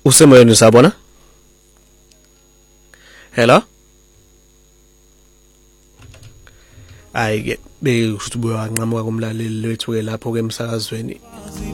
Usemoyeni sabona? Hello? Ayike bekusho ukuthi buya nqamuka kumlaleli wethu ke lapho ke emsakazweni.